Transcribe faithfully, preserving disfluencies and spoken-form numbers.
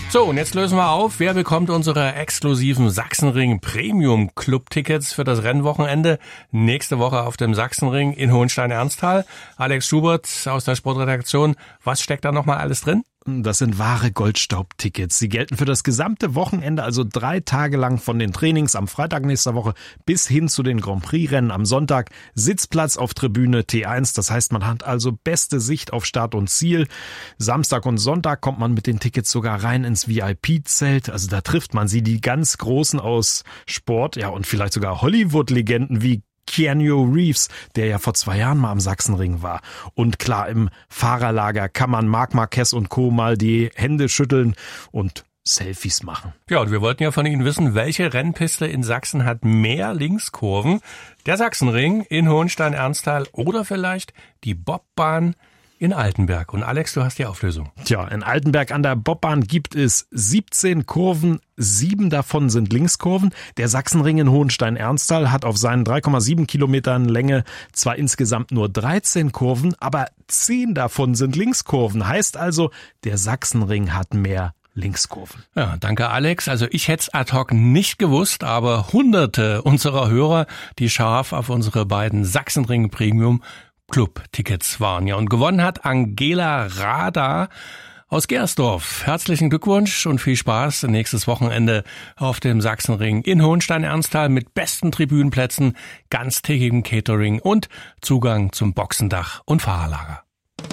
So, und jetzt lösen wir auf, wer bekommt unsere exklusiven Sachsenring Premium Club Tickets für das Rennwochenende nächste Woche auf dem Sachsenring in Hohenstein-Ernsthal. Alex Schubert aus der Sportredaktion, was steckt da nochmal alles drin? Das sind wahre Goldstaub-Tickets. Sie gelten für das gesamte Wochenende, also drei Tage lang von den Trainings am Freitag nächster Woche bis hin zu den Grand Prix-Rennen am Sonntag. Sitzplatz auf Tribüne T eins, das heißt, man hat also beste Sicht auf Start und Ziel. Samstag und Sonntag kommt man mit den Tickets sogar rein ins V I P-Zelt. Also da trifft man sie, die ganz Großen aus Sport, ja, und vielleicht sogar Hollywood-Legenden wie Keanu Reeves, der ja vor zwei Jahren mal am Sachsenring war. Und klar, im Fahrerlager kann man Marc Marquez und Co. mal die Hände schütteln und Selfies machen. Ja, und wir wollten ja von Ihnen wissen, welche Rennpiste in Sachsen hat mehr Linkskurven? Der Sachsenring in Hohenstein-Ernsthal oder vielleicht die Bobbahn in Altenberg. Und Alex, du hast die Auflösung. Tja, in Altenberg an der Bobbahn gibt es siebzehn Kurven, sieben davon sind Linkskurven. Der Sachsenring in Hohenstein-Ernsthal hat auf seinen drei Komma sieben Kilometern Länge zwar insgesamt nur dreizehn Kurven, aber zehn davon sind Linkskurven. Heißt also, der Sachsenring hat mehr Linkskurven. Ja, danke Alex. Also ich hätte es ad hoc nicht gewusst, aber hunderte unserer Hörer, die scharf auf unsere beiden Sachsenring Premium Club-Tickets waren. Ja, und gewonnen hat Angela Rada aus Gersdorf. Herzlichen Glückwunsch und viel Spaß nächstes Wochenende auf dem Sachsenring in Hohenstein-Ernsthal mit besten Tribünenplätzen, ganztägigem Catering und Zugang zum Boxendach und Fahrerlager.